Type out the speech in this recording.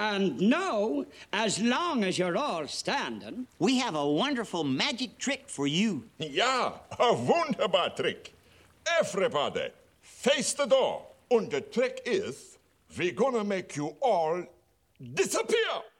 And now, as long as you're all standing, we have a wonderful magic trick for you. Ja, a wunderbar trick. Everybody, face the door. And the trick is, we're gonna make you all disappear.